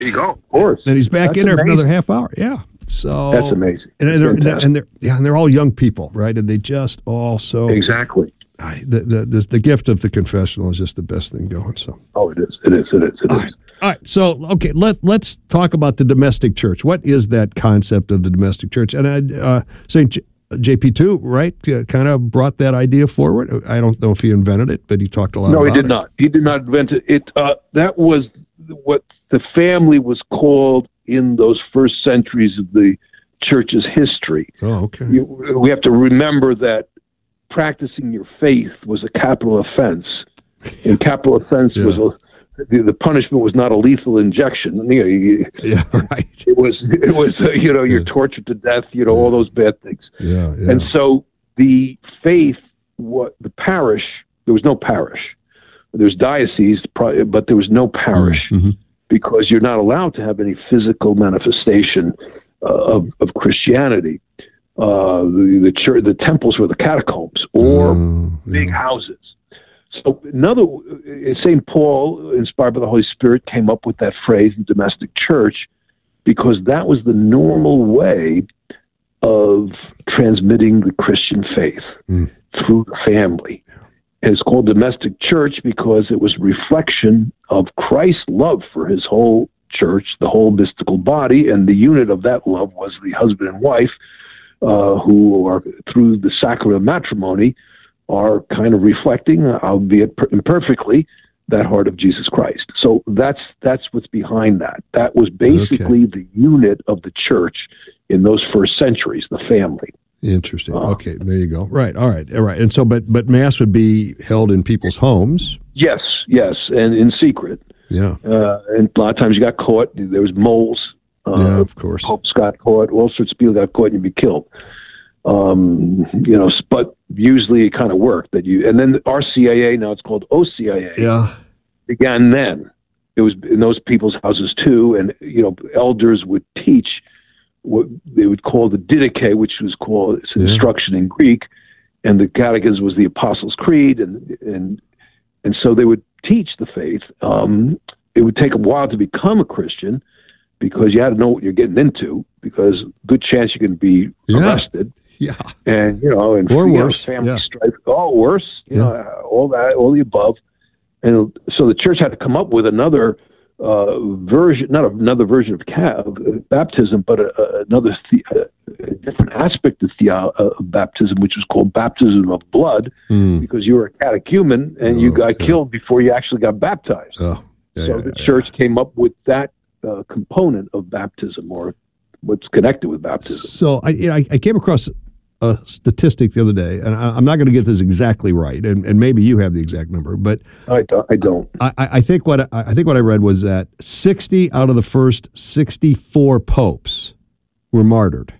There you go. Of course. Then he's back in there for another half hour. Yeah. So that's amazing. And they're all young people, right? And they just all so exactly. The gift of the confessional is just the best thing going. So. Oh, it is. It is. All right. So, okay, let's talk about the domestic church. What is that concept of the domestic church? And St. JP2, right, kind of brought that idea forward. I don't know if he invented it, but he talked a lot about it. No, he did not. He did not invent it. That was what the family was called in those first centuries of the church's history. Oh, okay. We have to remember that practicing your faith was a capital offense. And capital offense was the punishment was not a lethal injection. Yeah, right. It was you're tortured to death. All those bad things. Yeah. And so the faith, the parish, there was no parish. There's diocese, but there was no parish because you're not allowed to have any physical manifestation of Christianity. The church, the temples were the catacombs or big houses. So St. Paul, inspired by the Holy Spirit, came up with that phrase, the domestic church, because that was the normal way of transmitting the Christian faith through the family. And it's called domestic church because it was a reflection of Christ's love for his whole church, the whole mystical body, and the unit of that love was the husband and wife, who are, through the sacrament of matrimony, are kind of reflecting, albeit imperfectly, that heart of Jesus Christ. So that's what's behind that. That was basically the unit of the church in those first centuries, the family. Interesting. Okay, there you go. Right. All right. And so, but Mass would be held in people's homes. Yes, and in secret. Yeah. And a lot of times you got caught. There was moles. Of course. Popes got caught. All sorts of people got caught and you'd be killed. But usually it kind of worked and then the RCIA, now it's called OCIA, began then. It was in those people's houses too. And, elders would teach what they would call the Didache, which was called instruction in Greek. And the Catechism was the Apostles' Creed. And so they would teach the faith. It would take a while to become a Christian because you had to know what you're getting into, because good chance you can be arrested. Yeah. And, or worse. Family strife. Oh, worse. All that, all the above. And so the church had to come up with another version, not another version of baptism, but another different aspect of baptism, which was called baptism of blood, because you were a catechumen and you got killed before you actually got baptized. The church came up with that component of baptism, or what's connected with baptism. So I came across a statistic the other day, and I'm not going to get this exactly right, and maybe you have the exact number, but I don't. I think what I read was that 60 out of the first 64 popes were martyred.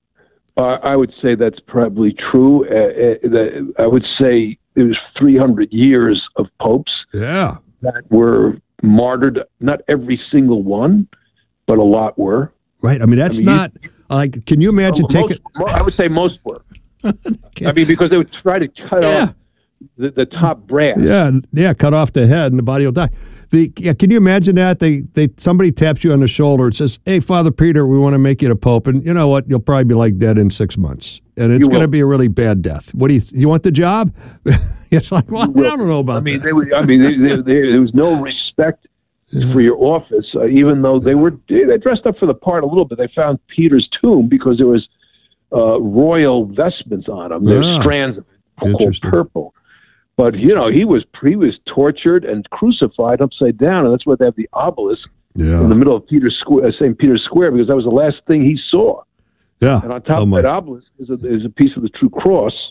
I would say that's probably true. I would say it was 300 years of popes that were martyred. Not every single one, but a lot were. Right. I mean, that's like, can you imagine I would say most were. Okay. I mean, because they would try to cut off the top brass. Yeah, cut off the head and the body will die. Can you imagine that? Somebody taps you on the shoulder and says, "Hey, Father Peter, we want to make you the Pope." And you know what? You'll probably be like dead in 6 months. And it's going to be a really bad death. What do you want the job? It's like, well, I don't know about that. There was no respect for your office, even though they dressed up for the part a little bit. They found Peter's tomb because there was royal vestments on him. There's strands of it called purple. But he was tortured and crucified upside down, and that's why they have the obelisk in the middle of St. Peter's Square, because that was the last thing he saw. Yeah, and on top of that obelisk is a piece of the true cross.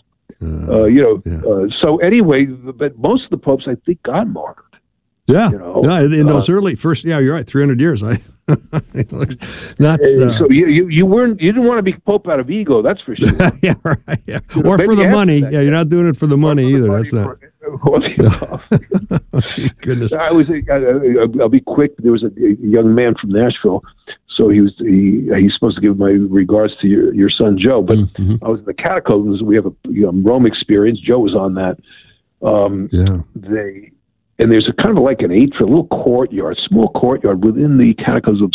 So anyway, but most of the popes, I think, got martyred. Yeah, in those early first. Yeah, you're right. 300 years. So you didn't want to be pope out of ego. That's for sure. Yeah, right. Yeah. Or for the money. Yeah, you're not doing it for the money either. That's not. Goodness. I'll be quick. There was a young man from Nashville, so he's supposed to give my regards to your son Joe. But I was in the catacombs. We have a Rome experience. Joe was on that. And there's a kind of like an 8-foot little courtyard, small courtyard within the Catacombs of